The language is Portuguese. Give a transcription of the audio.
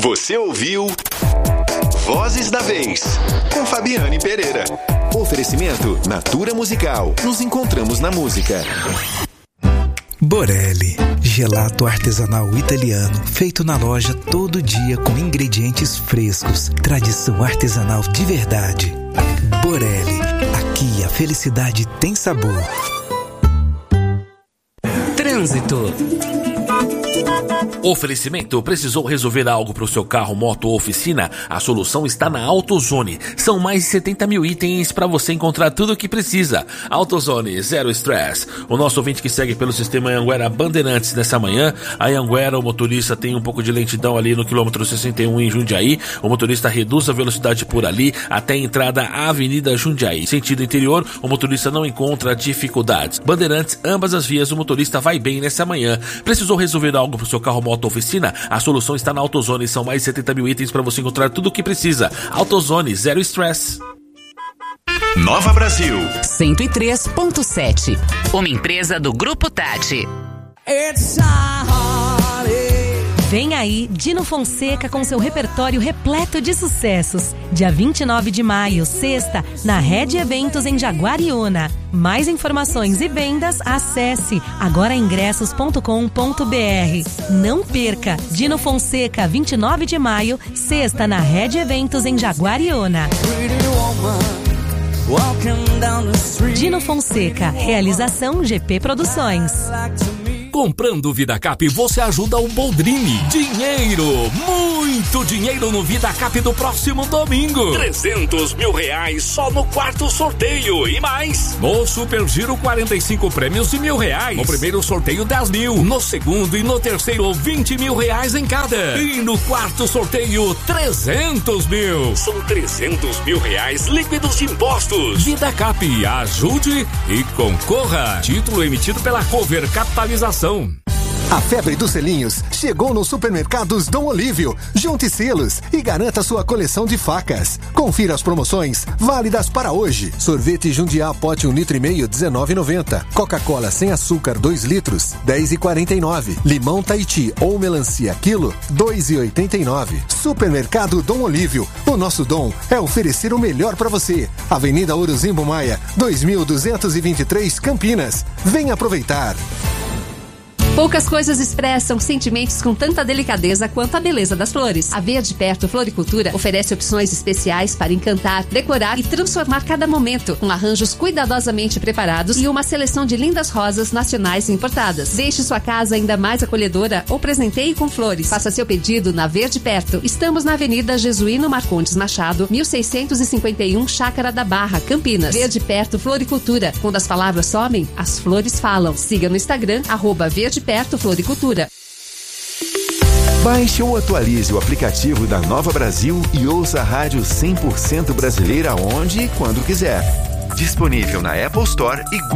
Você ouviu Vozes da Vez, com Fabiane Pereira. Oferecimento Natura Musical. Nos encontramos na música. Borelli, gelato artesanal italiano, feito na loja todo dia com ingredientes frescos, tradição artesanal de verdade. Borelli, aqui a felicidade tem sabor. Trânsito. Oferecimento: precisou resolver algo para o seu carro, moto ou oficina? A solução está na AutoZone. São mais de 70 mil itens para você encontrar tudo o que precisa. AutoZone, zero stress. O nosso ouvinte que segue pelo sistema Anhanguera Bandeirantes nessa manhã. A Anhanguera, o motorista tem um pouco de lentidão ali no quilômetro 61 em Jundiaí. O motorista reduz a velocidade por ali até a entrada à Avenida Jundiaí. Sentido interior, o motorista não encontra dificuldades. Bandeirantes, ambas as vias, o motorista vai bem nessa manhã. Precisou resolver algo para o seu carro, moto ou oficina? A solução está na AutoZone. São mais de 70 mil itens para você encontrar tudo o que precisa. AutoZone, zero stress. Nova Brasil 103.7. Uma empresa do Grupo Tati. Vem aí Dino Fonseca com seu repertório repleto de sucessos. Dia 29 de maio, sexta, na Red Eventos em Jaguariúna. Mais informações e vendas, acesse agoraingressos.com.br. Não perca! Dino Fonseca, 29 de maio, sexta, na Red Eventos em Jaguariúna. Dino Fonseca, realização GP Produções. Comprando VidaCap, você ajuda o Boldrini. Dinheiro, muito dinheiro no VidaCap do próximo domingo. 300 mil reais só no quarto sorteio e mais. No Super Giro, 45 prêmios de R$1.000. No primeiro sorteio, 10 mil. No segundo e no terceiro, 20 mil reais em cada. E no quarto sorteio, 300 mil. São 300 mil reais líquidos de impostos. VidaCap, ajude e concorra. Título emitido pela Cover Capitalização. A febre dos selinhos chegou nos supermercados Dom Olívio. Junte selos e garanta sua coleção de facas. Confira as promoções válidas para hoje. Sorvete Jundiá pote 1,5 litro, R$19,90. Coca-Cola sem açúcar 2 litros, R$10,49. Limão Tahiti ou melancia quilo, R$2,89. Supermercado Dom Olívio. O nosso dom é oferecer o melhor para você. Avenida Orozimbo Maia, 2223 Campinas. Venha aproveitar. Poucas coisas expressam sentimentos com tanta delicadeza quanto a beleza das flores. A Verde Perto Floricultura oferece opções especiais para encantar, decorar e transformar cada momento, com arranjos cuidadosamente preparados e uma seleção de lindas rosas nacionais e importadas. Deixe sua casa ainda mais acolhedora ou presenteie com flores. Faça seu pedido na Verde Perto. Estamos na Avenida Jesuíno Marcondes Machado, 1651, Chácara da Barra, Campinas. Verde Perto Floricultura. Quando as palavras somem, as flores falam. Siga no Instagram, @Verde Perto Floricultura. Baixe ou atualize o aplicativo da Nova Brasil e ouça a rádio 100% brasileira onde e quando quiser. Disponível na Apple Store e Google